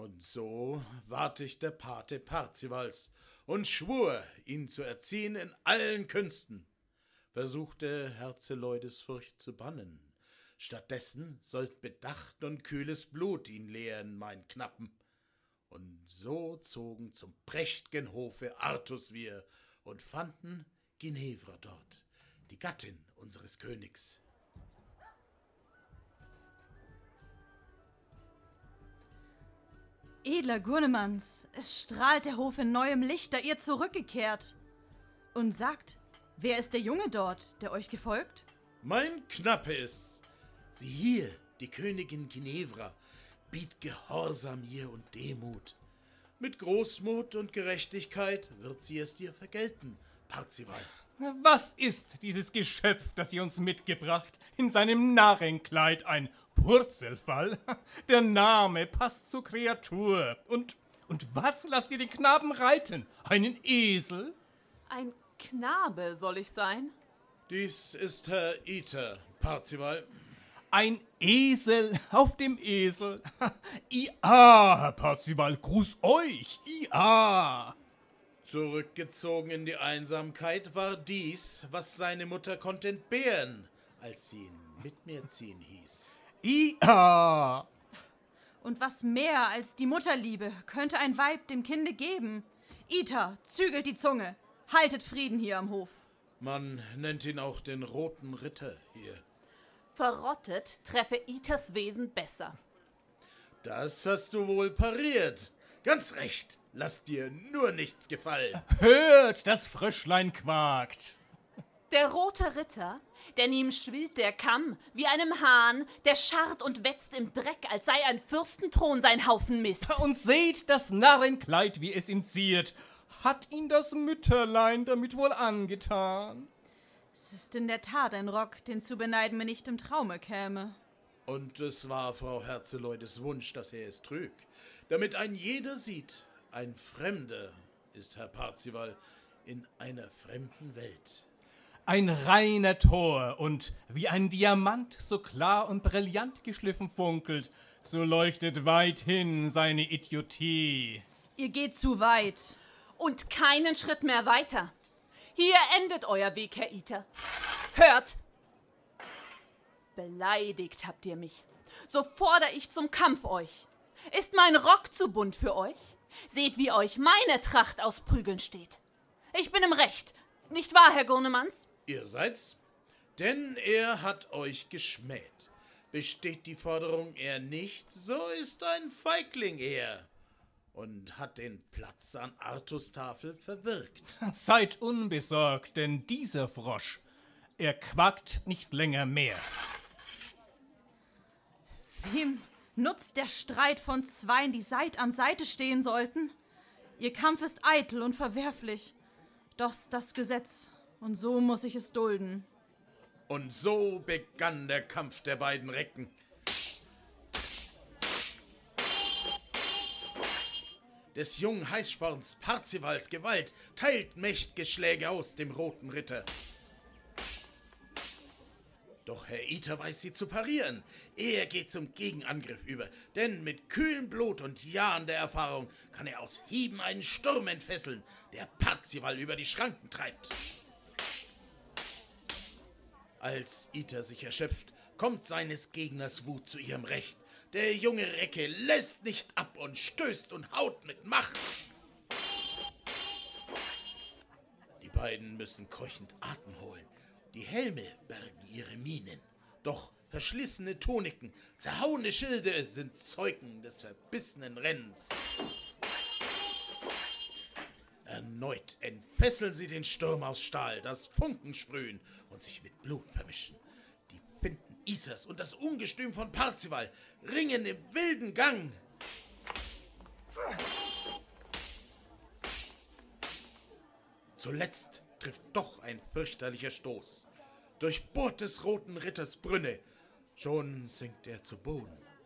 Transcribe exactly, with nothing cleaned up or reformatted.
Und so ward ich der Pate Parzivals und schwur, ihn zu erziehen in allen Künsten. Versuchte Herzeleudes Furcht zu bannen. Stattdessen sollt Bedacht und kühles Blut ihn lehren, mein Knappen. Und so zogen zum prächt'gen Hofe Artus wir und fanden Ginevra dort, die Gattin unseres Königs. Edler Gurnemanz, es strahlt der Hof in neuem Licht, da ihr zurückgekehrt. Und sagt, wer ist der Junge dort, der euch gefolgt? Mein Knappe ist's. Sieh hier, die Königin Ginevra, biet Gehorsam ihr und Demut. Mit Großmut und Gerechtigkeit wird sie es dir vergelten, Parzival. Was ist dieses Geschöpf, das ihr uns mitgebracht? In seinem Narrenkleid ein Purzelfall? Der Name passt zur Kreatur. Und, und was lasst ihr den Knaben reiten? Einen Esel? Ein Knabe soll ich sein? Dies ist Herr Iter, Parzival. Ein Esel auf dem Esel. Ia, Herr Parzival, gruß euch. Ia. Zurückgezogen in die Einsamkeit war dies, was seine Mutter konnt entbehren, als sie ihn mit mir ziehen hieß. Ia. Und was mehr als die Mutterliebe könnte ein Weib dem Kinde geben? Iter, zügelt die Zunge, haltet Frieden hier am Hof. Man nennt ihn auch den Roten Ritter hier. Verrottet treffe Iters Wesen besser. Das hast du wohl pariert. Ganz recht, lass dir nur nichts gefallen. Hört, das Fröschlein quakt. Der rote Ritter, denn ihm schwillt der Kamm wie einem Hahn, der scharrt und wetzt im Dreck, als sei ein Fürstenthron sein Haufen Mist. Und seht das Narrenkleid, wie es ihn ziert. Hat ihn das Mütterlein damit wohl angetan? Es ist in der Tat ein Rock, den zu beneiden mir nicht im Traume käme. Und es war Frau Herzeleudes Wunsch, dass er es trüg, damit ein jeder sieht, ein Fremder ist Herr Parzival in einer fremden Welt. Ein reiner Tor und wie ein Diamant so klar und brillant geschliffen funkelt, so leuchtet weithin seine Idiotie. Ihr geht zu weit. Und keinen Schritt mehr weiter. Hier endet euer Weg, Herr Iter. Hört! Beleidigt habt ihr mich. So fordere ich zum Kampf euch. Ist mein Rock zu bunt für euch? Seht, wie euch meine Tracht aus Prügeln steht. Ich bin im Recht, nicht wahr, Herr Gurnemanz? Ihr seid's? Denn er hat euch geschmäht. Besteht die Forderung er nicht, so ist ein Feigling er. Und hat den Platz an Artus Tafel verwirkt. Seid unbesorgt, denn dieser Frosch, er quakt nicht länger mehr. Wem nutzt der Streit von Zweien, die Seit an Seite stehen sollten? Ihr Kampf ist eitel und verwerflich. Doch das Gesetz, und so muss ich es dulden. Und so begann der Kampf der beiden Recken. Des jungen Heißsporns Parzivals Gewalt teilt mächt'ge Schläge aus dem Roten Ritter. Doch Herr Iter weiß sie zu parieren. Er geht zum Gegenangriff über, denn mit kühlem Blut und Jahren der Erfahrung kann er aus Hieben einen Sturm entfesseln, der Parzival über die Schranken treibt. Als Iter sich erschöpft, kommt seines Gegners Wut zu ihrem Recht. Der junge Recke lässt nicht ab und stößt und haut mit Macht. Die beiden müssen keuchend Atem holen. Die Helme bergen ihre Mienen. Doch verschlissene Tuniken, zerhauene Schilde sind Zeugen des verbissenen Rennens. Erneut entfesseln sie den Sturm aus Stahl, das Funken sprühen und sich mit Blut vermischen. Die Finden Iters und das Ungestüm von Parzival ringen im wilden Gang. Zuletzt trifft doch ein fürchterlicher Stoß. Durchbohrt des Roten Ritters Brünne, schon sinkt er zu Boden.